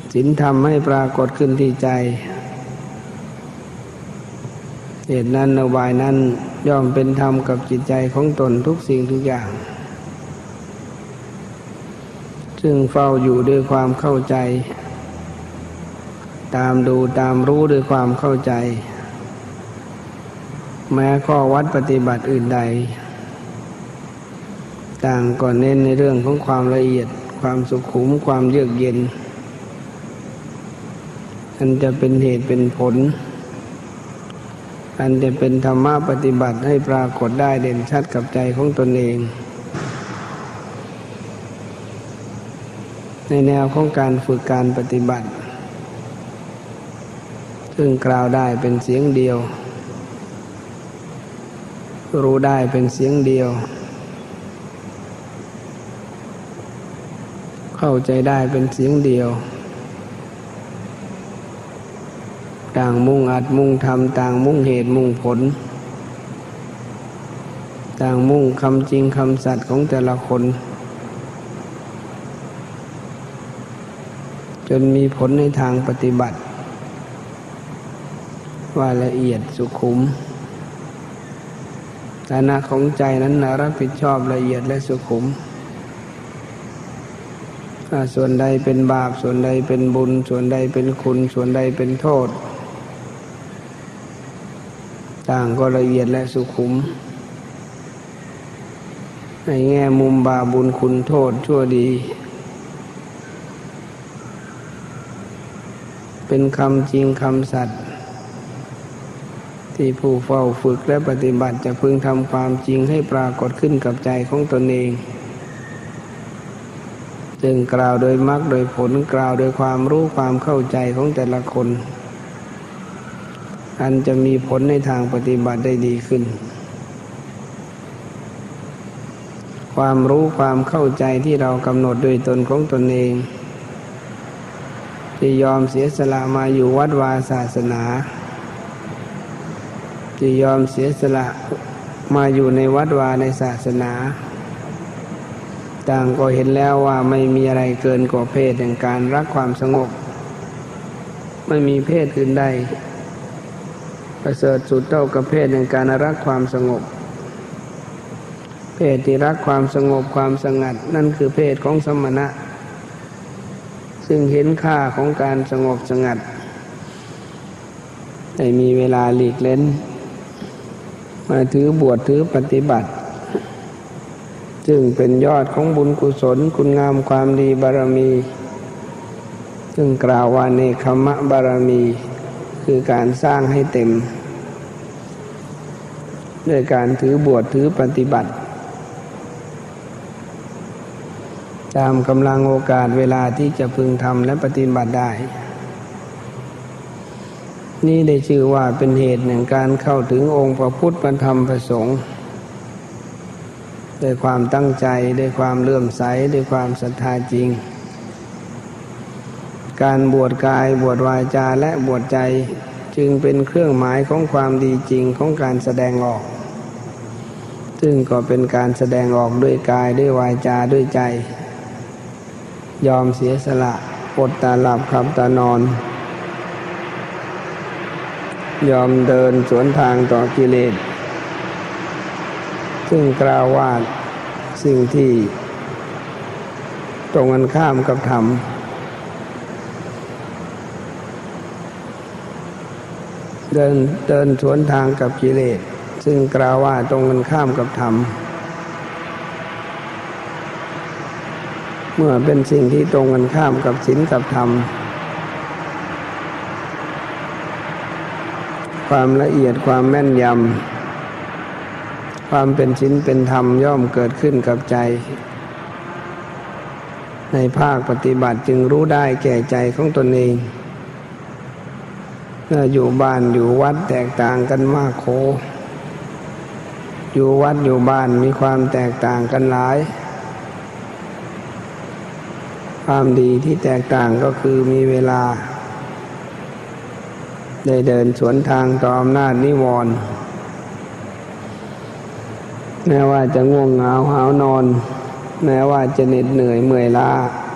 ศีลธรรมให้ปรากฏขึ้นที่ใจเหตุนั้นนโยบายนั้นย่อมเป็นธรรมกับจิตใจของตนทุกสิ่งทุกอย่างซึ่งเฝ้าอยู่ด้วยความเข้าใจตามดูตามรู้ด้วยความเข้าใจแม้ข้อวัดปฏิบัติอื่นใดต่างก็เน้นในเรื่องของความละเอียดความสุขุมความเยือกเย็นอันจะเป็นเหตุเป็นผลอันจะเป็นธรรมะปฏิบัติให้ปรากฏได้เด่นชัดกับใจของตนเองในแนวของการฝึกการปฏิบัติซึ่งกล่าวได้เป็นเสียงเดียวรู้ได้เป็นเสียงเดียวเข้าใจได้เป็นเสียงเดียวต่างมุ่งอัดมุ่งทำต่างมุ่งเหตุมุ่งผลต่างมุ่งคำจริงคำสัตย์ของแต่ละคนจนมีผลในทางปฏิบัติว่าละเอียดสุขุมฐานะของใจนั้นรับผิดชอบละเอียดและสุขุมส่วนใดเป็นบาปส่วนใดเป็นบุญส่วนใดเป็นคุณส่วนใดเป็นโทษต่างก็ละเอียดและสุขุมในแง่มุมบาปบุญคุณโทษชั่วดีเป็นคำจริงคำสัตย์ที่ผู้เฝ้าฝึกและปฏิบัติจะพึงทำความจริงให้ปรากฏขึ้นกับใจของตนเองจึงกล่าวโดยมรรคโดยผลกล่าวโดยความรู้ความเข้าใจของแต่ละคนอันจะมีผลในทางปฏิบัติได้ดีขึ้นความรู้ความเข้าใจที่เรากำหนดด้วยตนของตนเองที่ยอมเสียสละมาอยู่วัดวาศาสนาที่ยอมเสียสละมาอยู่ในวัดวาในศาสนาต่างก็เห็นแล้วว่าไม่มีอะไรเกินกว่าเพศแห่งการรักความสงบไม่มีเพศอื่นใดประเสริฐสุดเท่ากับเพศแห่งการรักความสงบเพศที่รักความสงบความสงัดนั่นคือเพศของสมณะซึ่งเห็นค่าของการสงบสงัดได้มีเวลาหลีกเล้นมาถือบวชถือปฏิบัติซึ่งเป็นยอดของบุญกุศลคุณงามความดีบารมีซึ่งกล่าวว่าเนกขมะบารมีคือการสร้างให้เต็มด้วยการถือบวชถือปฏิบัติตามกำลังโอกาสเวลาที่จะพึงทำและปฏิบัติได้นี่ได้ชื่อว่าเป็นเหตุแห่งการเข้าถึงองค์พระพุทธพระธรรมพระสงฆ์ด้วยความตั้งใจด้วยความเลื่อมใสด้วยความศรัทธาจริงการบวชกายบวชวาจาและบวชใจจึงเป็นเครื่องหมายของความดีจริงของการแสดงออกซึ่งก็เป็นการแสดงออกด้วยกายด้วยวาจาด้วยใจยอมเสียสละอดตาหลับขับตานอนยอมเดินสวนทางต่อกิเลสซึ่งกล่าวว่าสิ่งที่ตรงกันข้ามกับธรรมเดินสวนทางกับกิเลสซึ่งกล่าวว่าตรงกันข้ามกับธรรมเมื่อเป็นสิ่งที่ตรงกันข้ามกับศีลกับธรรมความละเอียดความแม่นยำความเป็นศีลเป็นธรรมย่อมเกิดขึ้นกับใจในภาคปฏิบัติจึงรู้ได้แก่ใจของตนเองอยู่บ้านอยู่วัดแตกต่างกันมากโขอยู่วัดอยู่บ้านมีความแตกต่างกันหลายความดีที่แตกต่างก็คือมีเวลาได้เดินสวนทางต่ออำนาจนิวรณ์แม้ว่าจะง่วงเหงาหาวนอนแม้ว่าจะเหน็ดเหนื่อยเมื่อยล้า